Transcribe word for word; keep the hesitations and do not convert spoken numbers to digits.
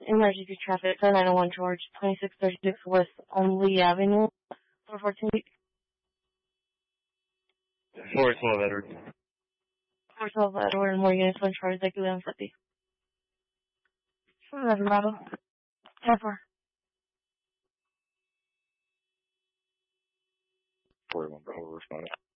Emergency traffic, nine oh one George, twenty-six thirty-six West on Lee Avenue, four fourteen. four twelve Edward. four twelve Edward and more units, one charge, like eleven fifty. Eleven model. ten four. forty-one Bravo responding.